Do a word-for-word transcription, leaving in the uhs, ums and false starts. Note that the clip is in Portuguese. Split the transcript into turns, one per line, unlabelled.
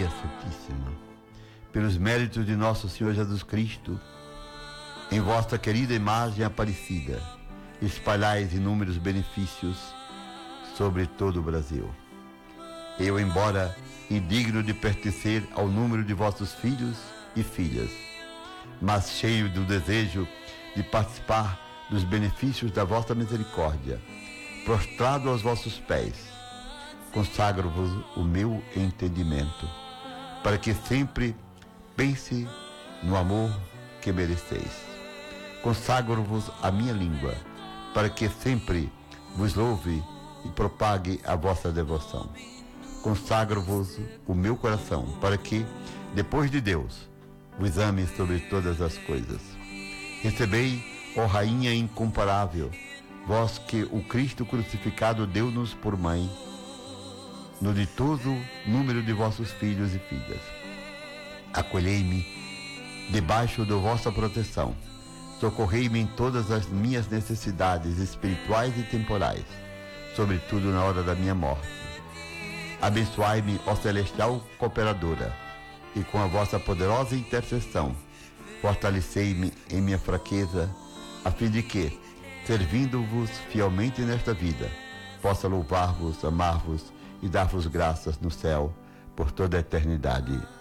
Maria Santíssima, pelos méritos de nosso Senhor Jesus Cristo, em vossa querida imagem aparecida, espalhais inúmeros benefícios sobre todo o Brasil. Eu, embora indigno de pertencer ao número de vossos filhos e filhas, mas cheio do desejo de participar dos benefícios da vossa misericórdia, prostrado aos vossos pés, consagro-vos o meu entendimento, para que sempre pense no amor que mereceis. Consagro-vos a minha língua, para que sempre vos louve e propague a vossa devoção. Consagro-vos o meu coração, para que, depois de Deus, vos ame sobre todas as coisas. Recebei, ó Rainha incomparável, vós que o Cristo crucificado deu-nos por mãe, no ditoso número de vossos filhos e filhas. Acolhei-me debaixo da vossa proteção. Socorrei-me em todas as minhas necessidades espirituais e temporais, sobretudo na hora da minha morte. Abençoai-me, ó celestial cooperadora, e com a vossa poderosa intercessão, fortalecei-me em minha fraqueza, a fim de que, servindo-vos fielmente nesta vida, possa louvar-vos, amar-vos e dar-vos graças no céu por toda a eternidade.